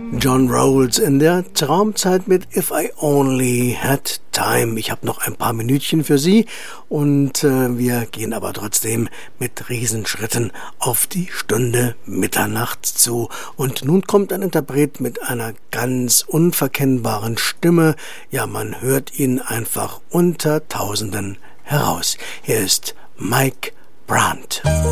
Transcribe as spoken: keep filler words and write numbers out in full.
John Rawls in der Traumzeit mit If I Only Had Time. Ich habe noch ein paar Minütchen für Sie und äh, wir gehen aber trotzdem mit Riesenschritten auf die Stunde Mitternacht zu. Und nun kommt ein Interpret mit einer ganz unverkennbaren Stimme. Ja, man hört ihn einfach unter Tausenden heraus. Hier ist Mike Brandt.